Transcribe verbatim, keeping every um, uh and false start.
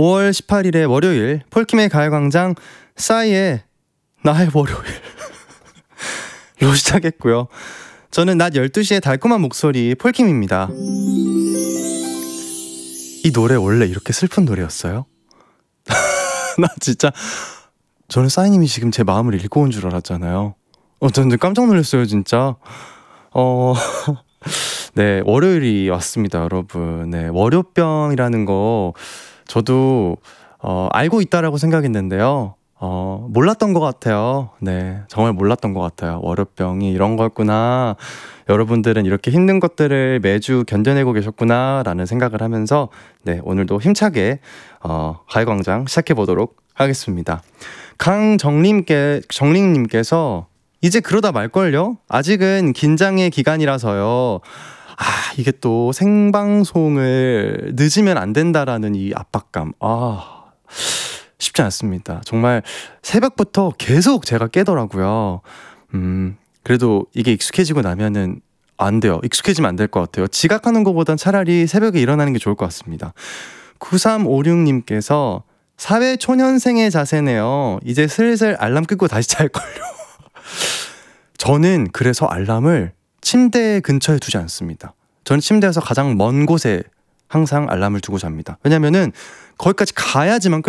오월 십팔일의 월요일 폴킴의 가요광장 싸이의 나의 월요일 로 시작했고요. 저는 낮 열두 시에 달콤한 목소리 폴킴입니다. 이 노래 원래 이렇게 슬픈 노래였어요? 나 진짜 저는 싸이님이 지금 제 마음을 읽고 온 줄 알았잖아요. 어, 저는 깜짝 놀랐어요 진짜. 어... 네, 월요일이 왔습니다 여러분. 네, 월요병이라는 거 저도 어, 알고 있다라고 생각했는데요. 어, 몰랐던 것 같아요. 네, 정말 몰랐던 것 같아요. 월요병이 이런 거였구나. 여러분들은 이렇게 힘든 것들을 매주 견뎌내고 계셨구나 라는 생각을 하면서 네, 오늘도 힘차게 어, 가요광장 시작해보도록 하겠습니다. 강정림께, 정림님께서 이제 그러다 말걸요? 아직은 긴장의 기간이라서요. 아, 이게 또 생방송을 늦으면 안 된다라는 이 압박감. 아, 쉽지 않습니다. 정말 새벽부터 계속 제가 깨더라고요. 음, 그래도 이게 익숙해지고 나면은 안 돼요. 익숙해지면 안 될 것 같아요. 지각하는 것보단 차라리 새벽에 일어나는 게 좋을 것 같습니다. 구삼오육님께서 사회초년생의 자세네요. 이제 슬슬 알람 끄고 다시 잘걸요. 저는 그래서 알람을 침대 근처에 두지 않습니다. 저는 침대에서 가장 먼 곳에 항상 알람을 두고 잡니다. 왜냐면은 거기까지 가야지만 끌